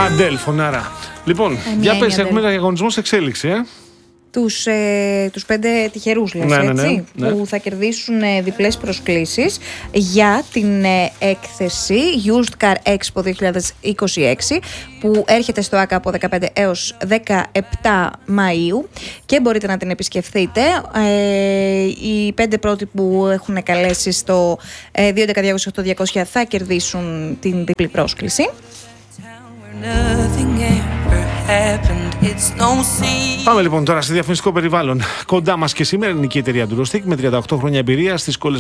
Αντέλ, φωνάρα. Λοιπόν, για πες, έχουμε ένα διαγωνισμό σε εξέλιξη, τους 5 τυχερούς, λες, έτσι, που θα κερδίσουν διπλές προσκλήσεις για την έκθεση Used Car Expo 2026 που έρχεται στο ΆΚΑ από 15 έως 17 Μαΐου και μπορείτε να την επισκεφθείτε. Οι 5 πρώτοι που έχουν καλέσει στο 2.11.208.200 θα κερδίσουν την διπλή πρόσκληση. Πάμε λοιπόν τώρα σε διαφημιστικό περιβάλλον. Κοντά μας και σήμερα η ελληνική εταιρεία Durostec με 38 χρόνια εμπειρία στις